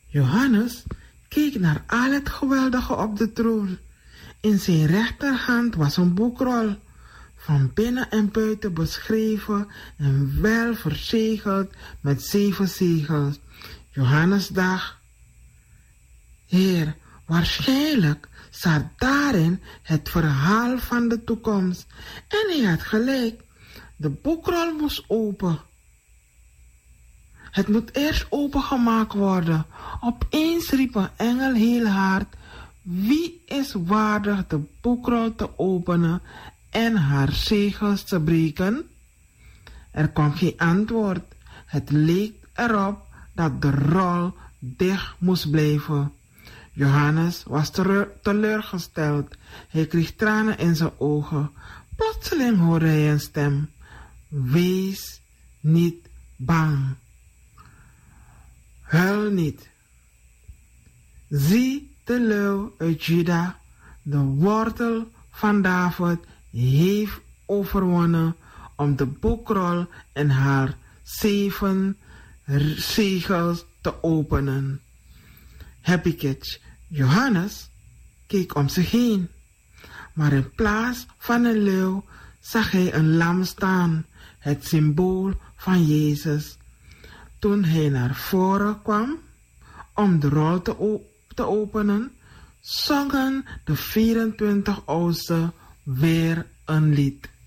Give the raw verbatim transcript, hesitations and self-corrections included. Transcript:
Johannes keek naar al het geweldige op de troon. In zijn rechterhand was een boekrol, van binnen en buiten beschreven en wel verzegeld met zeven zegels. Johannes dacht: Heer, waarschijnlijk staat daarin het verhaal van de toekomst. En hij had gelijk. De boekrol moest open. Het moet eerst opengemaakt worden. Opeens riep een engel heel hard: wie is waardig de boekrol te openen en haar zegels te breken? Er kwam geen antwoord. Het leek erop dat de rol dicht moest blijven. Johannes was teleurgesteld. Hij kreeg tranen in zijn ogen. Plotseling hoorde hij een stem: wees niet bang. Huil niet. Zie de leeuw uit Juda, de wortel van David, heeft overwonnen om de boekrol en haar zeven zegels te openen. Happy Catch. Johannes keek om zich heen, maar in plaats van een leeuw zag hij een lam staan, het symbool van Jezus. Toen hij naar voren kwam om de rol te, op- te openen, zongen de vierentwintig oudsten weer een lied.